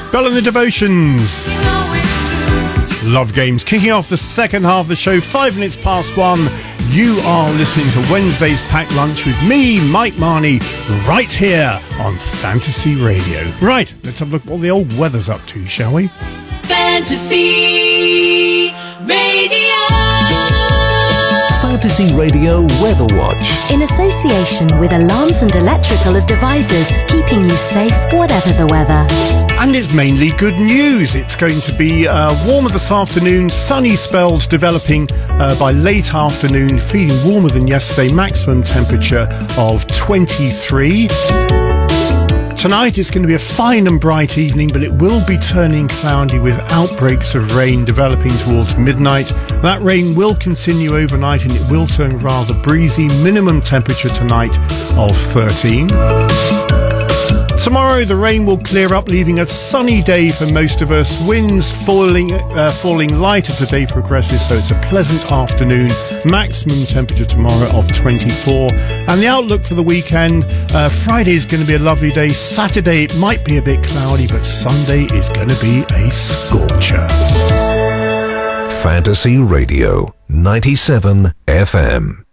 Bell and the Devotions. Love Games. Kicking off the second half of the show, 5 minutes past 1. You are listening to Wednesday's Packed Lunch with me, Mike Marnie, right here on Fantasy Radio. Right, let's have a look at what the old weather's up to, shall we? Fantasy Radio. Fantasy Radio Weather Watch. In association with Alarms and Electrical Devices, keeping you safe whatever the weather. And it's mainly good news. It's going to be warmer this afternoon, sunny spells developing by late afternoon, feeling warmer than yesterday, maximum temperature of 23. Tonight it's going to be a fine and bright evening, but it will be turning cloudy with outbreaks of rain developing towards midnight. That rain will continue overnight and it will turn rather breezy. Minimum temperature tonight of 13. Tomorrow the rain will clear up, leaving a sunny day for most of us. Winds falling light as the day progresses, so it's a pleasant afternoon. Maximum temperature tomorrow of 24. And the outlook for the weekend, Friday is going to be a lovely day. Saturday it might be a bit cloudy, but Sunday is going to be a scorcher. Fantasy Radio 97 FM.